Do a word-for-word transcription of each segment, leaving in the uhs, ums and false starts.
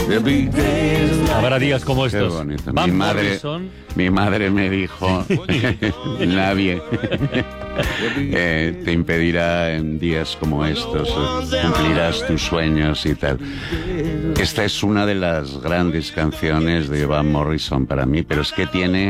Habrá días como estos. Qué bonito. Van Mi madre, Morrison. mi madre me dijo, nadie eh, te impedirá en días como estos, eh, cumplirás tus sueños y tal. Esta es una de las grandes canciones de Van Morrison para mí, pero es que tiene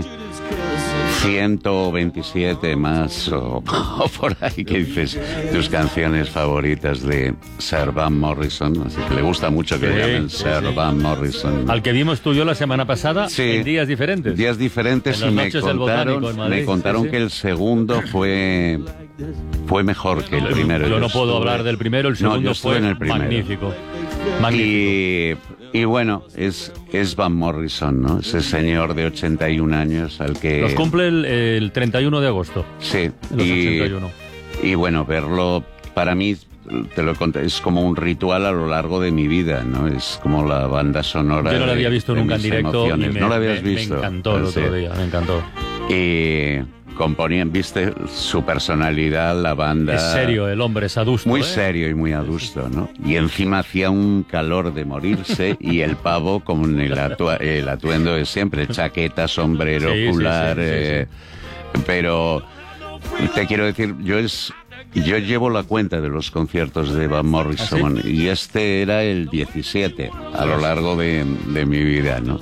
ciento veintisiete más o, o por ahí que dices tus canciones favoritas de Sir Van Morrison, así que le gusta mucho que Sí, le llamen sí, Sir sí. Van Morrison. Al que vimos tú y yo la semana pasada, Sí. en días diferentes. Días diferentes, En las y me noches del Botánico contaron, en Madrid, me contaron sí, sí. que el segundo fue fue mejor que el primero. Yo no puedo estuve- hablar del primero, el No, segundo yo estuve fue en el primero. magnífico. Magnífico. Y, y bueno, es, es Van Morrison, ¿no? Ese señor de ochenta y un años al que... Los cumple el, el treinta y uno de agosto. Sí, Los y, ochenta y uno. y bueno, verlo, para mí, te lo conté, es como un ritual a lo largo de mi vida, ¿no? Es como la banda sonora. Yo no la había de- visto de nunca en mis directo y emociones. me, ¿No la habías me- visto? me encantó el Ah, otro sí. día, me encantó. Y componían, viste, su personalidad, la banda... Es serio, el hombre es adusto. Muy ¿eh? serio y muy adusto, ¿no? Y encima hacía un calor de morirse y el pavo con el, atua- el atuendo de siempre, chaqueta, sombrero, Sí, sí, ocular, sí, sí, eh, pero te quiero decir, yo es... Yo llevo la cuenta de los conciertos de Van Morrison. ¿Ah, sí? Y este era el diecisiete a lo largo de, de mi vida, ¿no?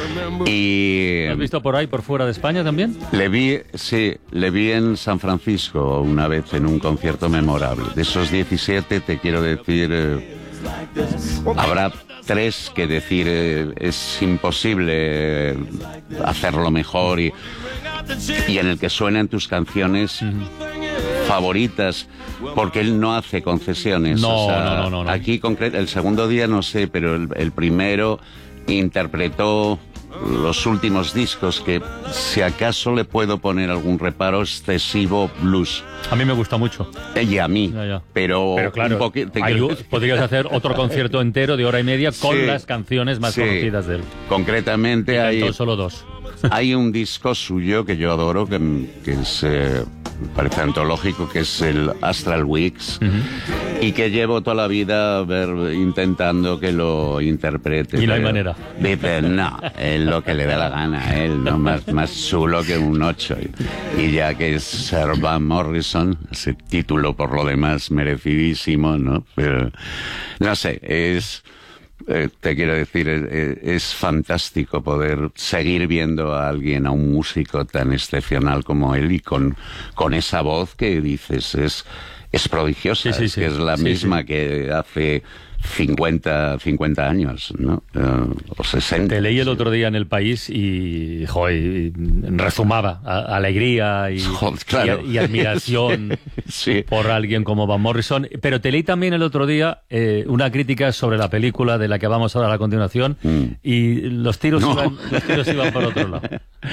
Y ¿Lo has visto por ahí, por fuera de España también? le vi, sí, le vi en San Francisco una vez en un concierto memorable. De esos diecisiete te quiero decir, eh, habrá tres que decir eh, es imposible eh, hacerlo mejor y, y en el que suenan tus canciones favoritas, porque él no hace concesiones. No, o sea, no, no, no, no. Aquí concre- el segundo día no sé, pero el, el primero interpretó los últimos discos, que si acaso le puedo poner algún reparo, excesivo blues. A mí me gusta mucho. Y a mí, Ya, ya. pero, Pero claro, un poqui- te hay quiero- luz. Podrías hacer otro concierto entero de hora y media con Sí, las canciones más sí. conocidas de él. Concretamente Y hay, cantó solo dos. hay un disco suyo que yo adoro, que, que es, eh, me parece antológico, que es el Astral Weeks, y que llevo toda la vida ver, intentando que lo interprete. Y no hay pero manera. Dice, no, es lo que le da la gana a él, ¿no? Más, más chulo que un ocho. Y, y ya que es Sir Van Morrison, ese título por lo demás merecidísimo, ¿no? Pero, no sé, es... Eh, te quiero decir, es, es fantástico poder seguir viendo a alguien, a un músico tan excepcional como él y con, con esa voz que dices, es, es prodigiosa, Sí, sí, es, sí. que es la Sí, misma sí. que hace cincuenta, cincuenta años, ¿no? Eh, o sesenta. Te leí el otro día en El País y, joder, y rezumaba a- alegría y, Joder, claro. y, y admiración Sí. por alguien como Van Morrison. Pero te leí también el otro día eh, una crítica sobre la película de la que vamos a hablar a continuación Mm. y los tiros, No. iban, los tiros iban por otro lado.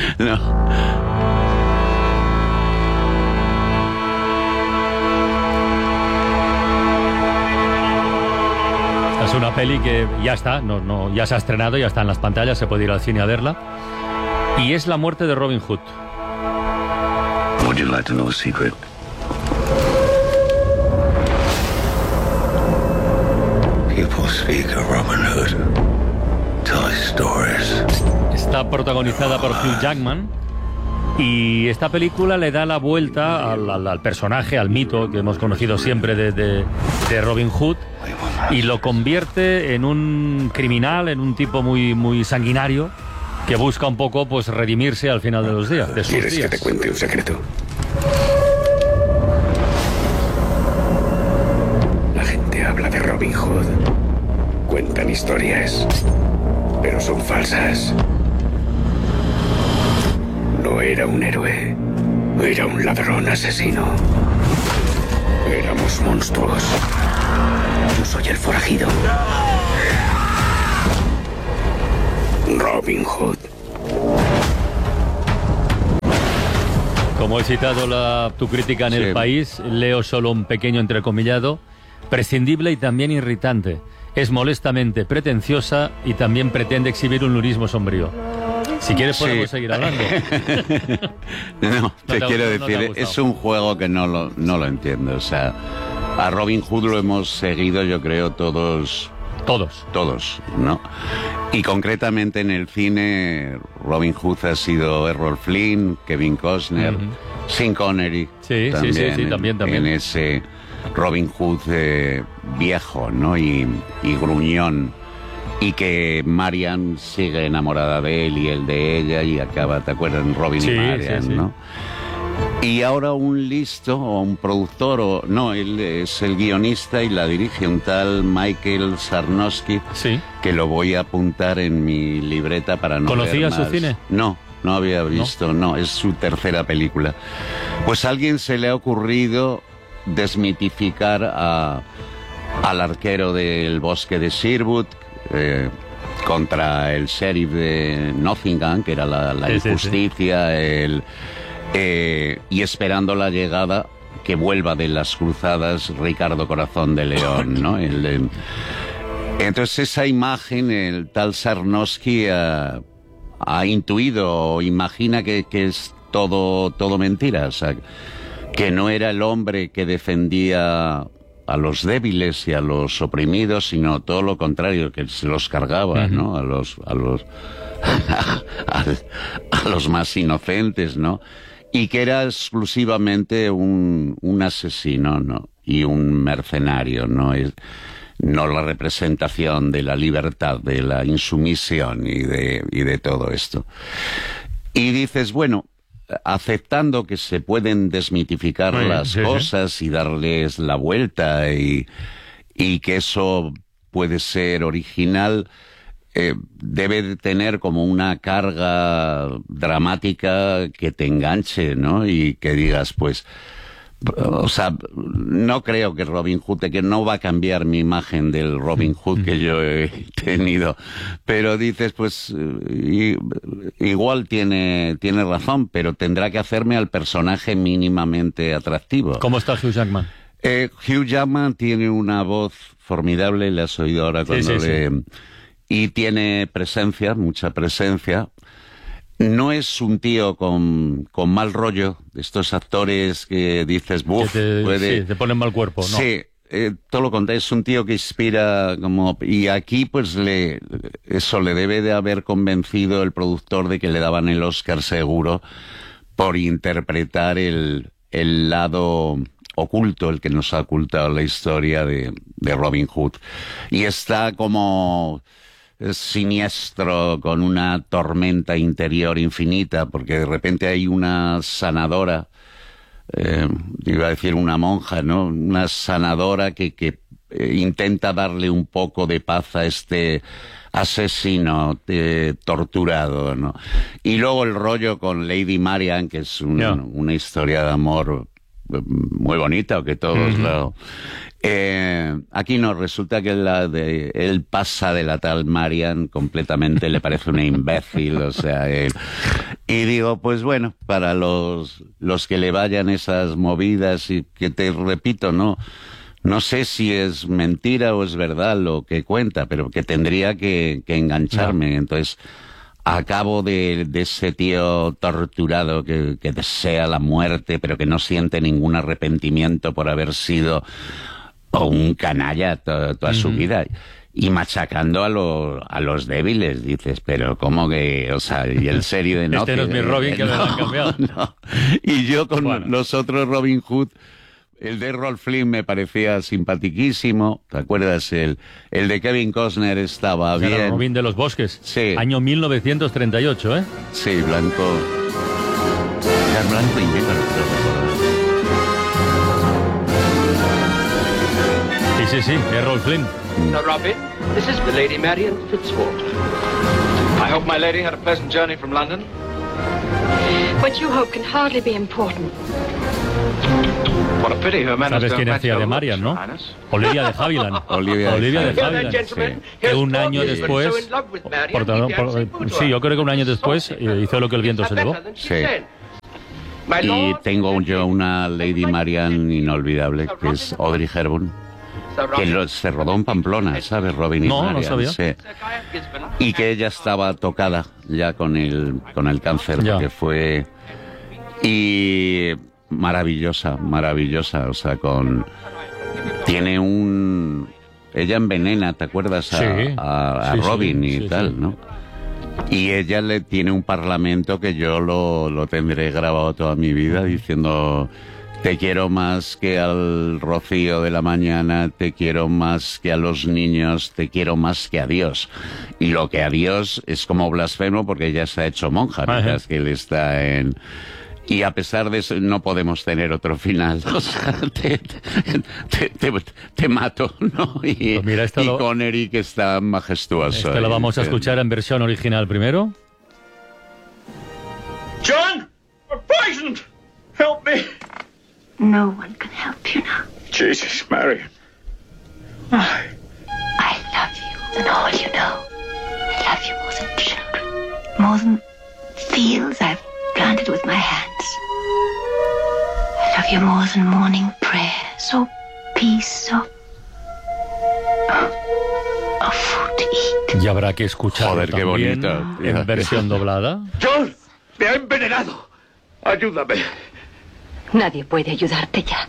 No. Esta es una peli que ya está, no, no, ya se ha estrenado, ya está en las pantallas, se puede ir al cine a verla. Y es la muerte de Robin Hood. Would you like to know a secret? People speak of Robin Hood, tell his stories. Está protagonizada por Hugh Jackman y esta película le da la vuelta al, al- al personaje, al mito que hemos conocido siempre de, de- de Robin Hood y lo convierte en un criminal, en un tipo muy, muy sanguinario que busca un poco pues redimirse al final de los días, de sus ¿Quieres que días. te cuente un secreto? La gente habla de Robin Hood. Cuentan historias, pero son falsas. No era un héroe. Era un ladrón asesino. Éramos monstruos. Yo soy el forajido. Robin Hood. Como he citado la, tu crítica en Sí. El País, leo solo un pequeño entrecomillado, prescindible y también irritante. Es molestamente pretenciosa y también pretende exhibir un lurismo sombrío. Si quieres podemos Sí. seguir hablando. No, te, te ha quiero gustado, no te ha decir, gustado. es un juego que no lo, no lo entiendo. O sea, a Robin Hood lo hemos seguido, yo creo, todos, Todos. todos, ¿no? Y concretamente en el cine, Robin Hood ha sido Errol Flynn, Kevin Costner, uh-huh. Sean Connery. Sí, también, sí, sí, sí, en, también, también. En ese Robin Hood eh, viejo, ¿no? Y, y gruñón. Y que Marian sigue enamorada de él y él de ella y acaba, ¿te acuerdas? Robin sí, y Marian, sí, sí. ¿no? Y ahora un listo o un productor, o no, él es el guionista y la dirige, un tal Michael Sarnowski, sí. que lo voy a apuntar en mi libreta para no ¿Conocías ver más. su cine? No, no había visto, no. no, es su tercera película. Pues a alguien se le ha ocurrido desmitificar a, al arquero del bosque de Sherwood, eh, contra el sheriff de Nottingham, que era la, la sí, injusticia, sí, sí. el... Eh, y esperando la llegada que vuelva de las cruzadas Ricardo Corazón de León, ¿no? El, el, entonces esa imagen el tal Sarnowski ha, ha intuido o imagina que, que es todo, todo mentira, o sea, que no era el hombre que defendía a los débiles y a los oprimidos, sino todo lo contrario, que se los cargaba, ¿no? A los, a los, a, a los más inocentes, ¿no? Y que era exclusivamente un, un asesino, ¿no? Y un mercenario, ¿no? Es, no la representación de la libertad, de la insumisión y de, y de todo esto. Y dices, bueno, aceptando que se pueden desmitificar sí, las sí, cosas sí. y darles la vuelta y, y que eso puede ser original... Eh, debe de tener como una carga dramática que te enganche, ¿no? Y que digas, pues, o sea, no creo que Robin Hood, que no va a cambiar mi imagen del Robin Hood que yo he tenido, pero dices, pues, y, igual tiene, tiene razón, pero tendrá que hacerme al personaje mínimamente atractivo. ¿Cómo está Hugh Jackman? Eh, Hugh Jackman tiene una voz formidable, le has oído ahora cuando sí, sí, le... Sí. Y tiene presencia, mucha presencia. No es un tío con, con mal rollo, de estos actores que dices, buf, que te, puede... Sí, te ponen mal cuerpo, ¿no? Sí, eh, todo lo contrario, es un tío que inspira como... Y aquí, pues, le eso le debe de haber convencido el productor de que le daban el Oscar seguro por interpretar el, el lado... oculto, el que nos ha ocultado la historia de, de Robin Hood. Y está como siniestro, con una tormenta interior infinita, porque de repente hay una sanadora, eh, iba a decir una monja, ¿no? Una sanadora que, que eh, intenta darle un poco de paz a este asesino eh, torturado, ¿no? Y luego el rollo con Lady Marian, que es un, yeah. una historia de amor muy bonita, o que todos uh-huh. lo... Eh, aquí no, resulta que la de, él pasa de la tal Marian completamente, le parece una imbécil, o sea, él, y digo, pues bueno, para los, los que le vayan esas movidas, y que te repito, no, no sé si es mentira o es verdad lo que cuenta, pero que tendría que, que engancharme, no. Entonces... Acabo de, de ese tío torturado que, que desea la muerte, pero que no siente ningún arrepentimiento por haber sido un canalla to, toda uh-huh. su vida. Y machacando a, lo, a los débiles, dices, pero ¿cómo que...? O sea, y el serio de no... Este no es mi Robin, eh, que no, me lo han cambiado. No. Y yo con bueno. los otros Robin Hood... El de Errol Flynn me parecía simpaticísimo, ¿te acuerdas? El, el de Kevin Costner estaba bien. Era Robin de los Bosques. Sí. Año mil novecientos treinta y ocho, ¿eh? Sí, blanco. Era blanco y negro. Sí, sí, sí, Errol Flynn. So, Robin, this is the Lady Marian Fitzwater. I hope my lady had a pleasant journey from London. What you hope can hardly be important. ¿Sabes quién hacía de Marian, no? Olivia de Havilland. Olivia, Olivia de de Havilland. Sí. Que un año después... Por, por, por, sí, yo creo que un año después eh, hizo Lo que el viento se llevó. Sí. Y tengo yo una Lady Marian inolvidable, que es Audrey Hepburn, que lo, se rodó en Pamplona, ¿sabes, Robin y no, Marian? No, sabía. Sí. Y que ella estaba tocada ya con el, con el cáncer, ya. Porque fue... Y... maravillosa, maravillosa, o sea, con... Tiene un... ella envenena, ¿te acuerdas? A, Sí, a, a sí, Robin sí, y sí, tal, sí. ¿no? Y ella le tiene un parlamento que yo lo, lo tendré grabado toda mi vida diciendo: te quiero más que al rocío de la mañana, te quiero más que a los niños, te quiero más que a Dios. Y lo que a Dios es como blasfemo porque ella se ha hecho monja, mientras que él está en... Y a pesar de eso no podemos tener otro final. O sea, te, te, te, te mato, ¿no? Y, Pues mira, esto y lo- Connery, que está majestuoso. Este lo vamos a Y- escuchar en versión original primero. John! I'm poisoned! Help me! No one can help you now. Jesus, Marion. Why? I love you than all you know. I love you more than children, more than fields I've planted with my hands. I love you more than morning prayers or peace or, or food to eat. Y habrá que escuchar Joder, qué también bonito, tío. en versión doblada. John! ¡Me ha envenenado! Ayúdame. Nadie puede ayudarte ya.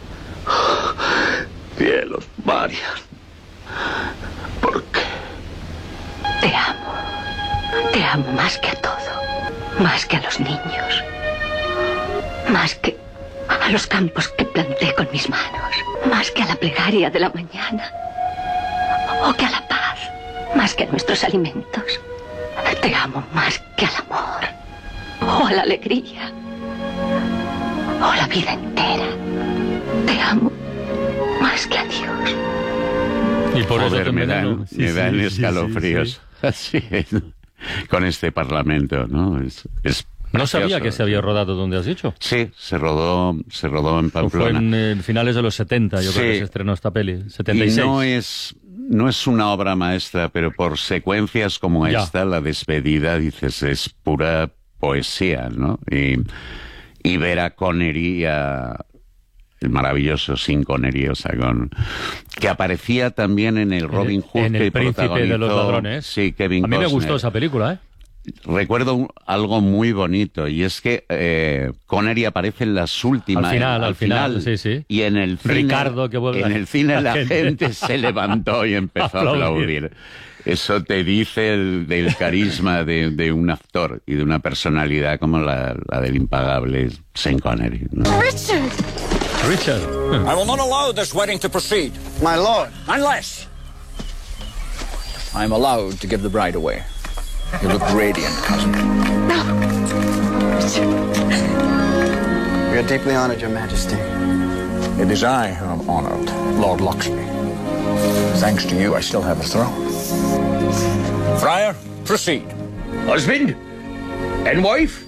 Cielos, Marion. ¿Por qué? Te amo. Te amo más que a todo. Más que a los niños. Más que a los campos que planté con mis manos. Más que a la plegaria de la mañana. O que a la paz. Más que a nuestros alimentos. Te amo más que al amor. O a la alegría. O la vida entera. Te amo más que a Dios. Y por Joder, eso te me enveneno. dan, Sí, me sí, dan sí, escalofríos. sí, sí. Así es. Con este parlamento, ¿no? Es, es No sabía precioso. que se había rodado donde has dicho. Sí, se rodó, se rodó en Fue Pamplona. en eh, finales de los setenta, yo Sí. creo que se estrenó esta peli. setenta y Y seis. no es, no es una obra maestra, pero por secuencias como Ya. esta, la despedida, dices, es pura poesía, ¿no? Y, y ver a Connery, a el maravilloso Sean Connery, o sea, con, que aparecía también en el Robin Hood, en el que Príncipe de los protagonizó- Ladrones. Sí, Kevin A mí me Costner. gustó esa película, ¿eh? Recuerdo un- algo muy bonito, y es que eh, Connery aparece en las últimas... Al final, al final, sí, sí. Y en el cine, Ricardo, que vuelve en la- el cine la la gente. gente se levantó y empezó a Aplaudir. aplaudir. Eso te dice el, del carisma de, de un actor y de una personalidad como la, la del impagable Sean Connery, ¿no? Richard. Richard. I will not allow this wedding to proceed. My lord, Unless I am allowed to give the bride away. You look radiant, cousin. we are deeply honored, Your Majesty. It is I who am honored, Lord Luxby. Thanks to you, I still have a throne. Friar, proceed. Husband? And wife?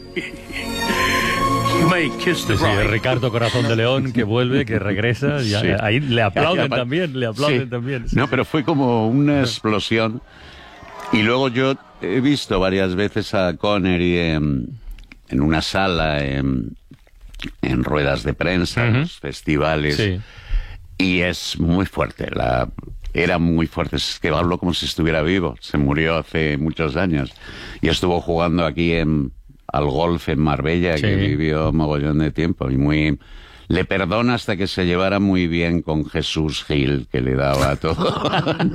You may kiss the Sí, sí, bride. Ricardo Corazón de León, que vuelve, que regresa. y Sí. Ahí le aplauden Ahí apa- también, le aplauden Sí. también. No, pero fue como una explosión. Y luego yo he visto varias veces a Connery en, en una sala, en, en ruedas de prensa, en Ujú. los festivales. Sí. Y es muy fuerte. La, era muy fuerte. Es que hablo como si estuviera vivo. Se murió hace muchos años. Y estuvo jugando aquí en, al golf en Marbella, Sí. que vivió mogollón de tiempo. Y muy... Le perdona hasta que se llevara muy bien con Jesús Gil, que le daba todo.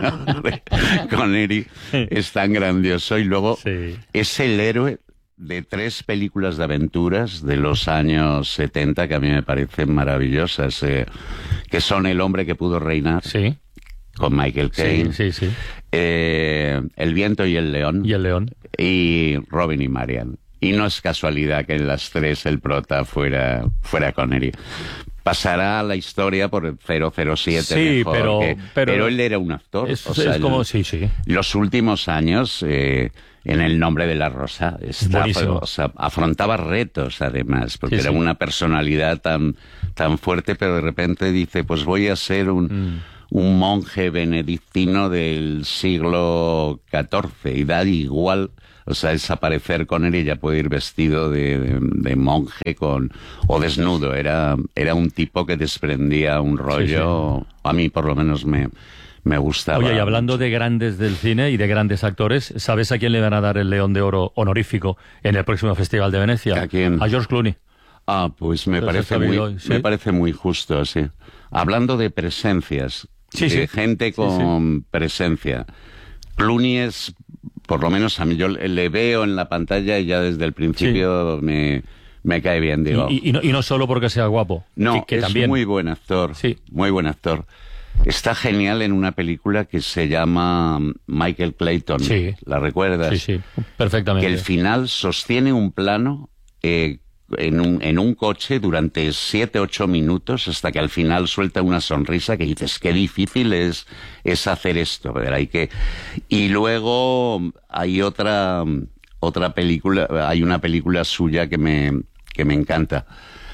Connery es tan grandioso. Y luego Sí. es el héroe de tres películas de aventuras de los años setenta que a mí me parecen maravillosas, eh, que son El hombre que pudo reinar, Sí, con Michael sí, Caine, sí, sí. eh, El viento y el león, Y el león. y Robin y Marian. Y no es casualidad que en las tres el prota fuera, fuera Connery. Pasará a la historia por el cero cero siete Sí, mejor, pero- que- pero- él era un actor. Es, o sea, es como, el- sí, sí. los últimos años, eh, en El nombre de la rosa, está- Buenísimo. o sea, afrontaba retos además, porque Sí, era sí. una personalidad tan, tan fuerte, pero de repente dice, pues voy a ser un, Mm. un monje benedictino del siglo catorce, y da igual, o sea, es aparecer con él y ya puede ir vestido de, de- de monje con, o desnudo. Era, era un tipo que desprendía un rollo, a mí por lo menos me, me gustaba. Oye, y hablando de grandes del cine y de grandes actores, ¿sabes a quién le van a dar el León de Oro honorífico en el próximo Festival de Venecia? ¿A quién? A George Clooney. Ah, pues me Eso parece está muy, bien hoy, ¿sí? me parece muy justo, sí. Hablando de presencias, sí, sí. de gente con sí, sí. presencia. Clooney es, por lo menos a mí, yo le veo en la pantalla y ya desde el principio sí. me, me cae bien, digo. Y, y, no, y no solo porque sea guapo. No, que, que es también. muy buen actor, sí. muy buen actor. Está genial en una película que se llama Michael Clayton. Sí. ¿La recuerdas? Sí, sí, perfectamente. Que el final sostiene un plano eh, en, un, en un coche durante siete, ocho minutos hasta que al final suelta una sonrisa que dices, qué difícil es, es hacer esto. A ver, hay que... Y luego hay otra, otra película, hay una película suya que me, que me encanta.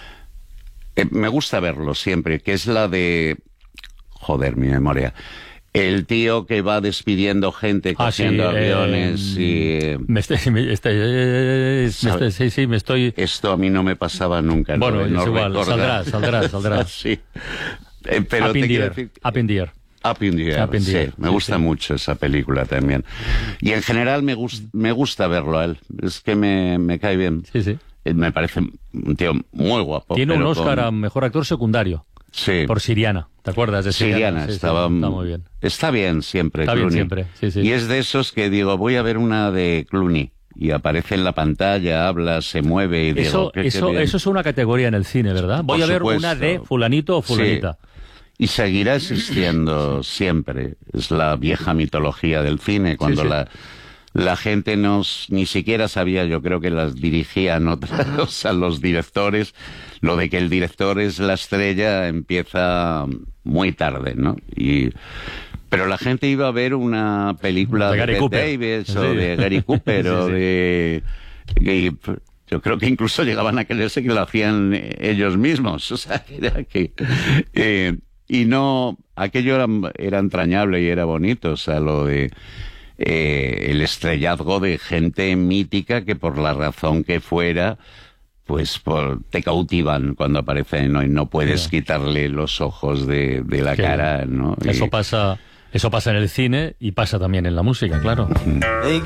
Eh, me gusta verlo siempre, que es la de... Joder, mi memoria. El tío que va despidiendo gente, ah, cogiendo sí, aviones eh, y... Me estoy, me estoy, me estoy, sí, sí, me estoy... Esto a mí no me pasaba nunca. Bueno, no, es no igual, recordar. saldrá, saldrá, saldrá. sí. Eh, pero Up in te the quiero air, decir... Up in the air. Up in the Air, Up in the sí, Air. me Sí, gusta sí. mucho esa película también. Y en general me, gust, me gusta verlo a él, es que me, me cae bien. Sí, sí. Él me parece un tío muy guapo. Tiene un pero Oscar con... a Mejor Actor Secundario. Sí. Por Siriana, ¿te acuerdas de Siriana? Siriana, sí, estaba... sí, está muy bien. Está bien siempre, Está Clooney. bien siempre, sí, sí. Y es de esos que digo, voy a ver una de Clooney. Y aparece en la pantalla, habla, se mueve y eso, digo... ¿qué, eso, qué eso es una categoría en el cine, ¿verdad? Voy Por a ver supuesto. una de fulanito o fulanita. Sí. Y seguirá existiendo siempre. Es la vieja mitología del cine, cuando sí, sí. la... La gente no, ni siquiera sabía, yo creo que las dirigían otros, a los directores. Lo de que el director es la estrella empieza muy tarde, ¿no? Y, pero la gente iba a ver una película de, de Gary Bette Cooper. Davis Sí. o de Gary Cooper Sí, o sí. de... Y, yo creo que incluso llegaban a creerse que lo hacían ellos mismos. O sea, que era que... Eh, y no... Aquello era, era entrañable y era bonito, o sea, lo de... Eh, el estrellazgo de gente mítica que por la razón que fuera pues por, te cautivan cuando aparecen, ¿no? Y no puedes Claro. quitarle los ojos de, de la Que cara, ¿no? Eso Y... pasa, eso pasa en el cine y pasa también en la música, claro.